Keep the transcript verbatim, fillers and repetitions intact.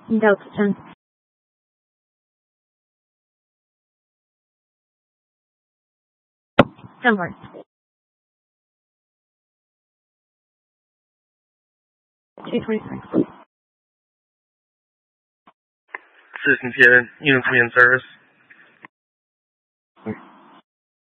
Delta ten. Somewhere. two twenty-six. Citizen Kid, units to be in service.